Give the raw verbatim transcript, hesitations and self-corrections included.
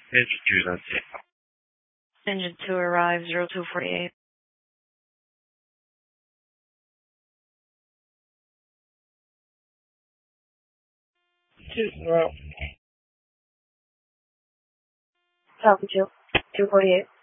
Engine two, that's it. Engine two arrive, zero two forty-eight. Two, well. Falcon two, two forty-eight.